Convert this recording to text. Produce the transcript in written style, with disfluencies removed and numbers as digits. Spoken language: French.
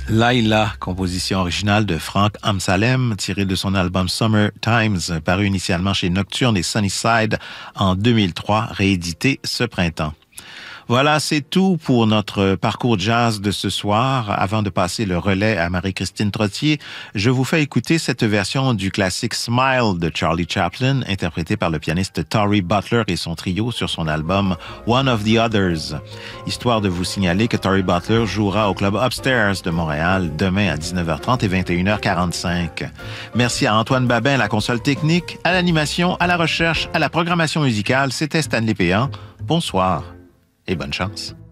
Laila, composition originale de Frank Amsalem, tirée de son album Summer Times, paru initialement chez Nocturne et Sunnyside en 2003, réédité ce printemps. Voilà, c'est tout pour notre parcours jazz de ce soir. Avant de passer le relais à Marie-Christine Trottier, je vous fais écouter cette version du classique Smile de Charlie Chaplin, interprété par le pianiste Torrey Butler et son trio sur son album One of the Others. Histoire de vous signaler que Torrey Butler jouera au club Upstairs de Montréal demain à 19h30 et 21h45. Merci à Antoine Babin à la console technique, à l'animation, à la recherche, à la programmation musicale. C'était Stanley Péan. Bonsoir et bonne chance.